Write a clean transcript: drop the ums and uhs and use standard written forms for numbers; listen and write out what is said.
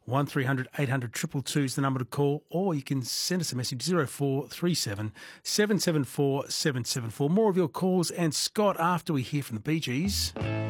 1300 800 222 is the number to call, or you can send us a message 0437 774 774. More of your calls and Scott after we hear from the Bee Gees.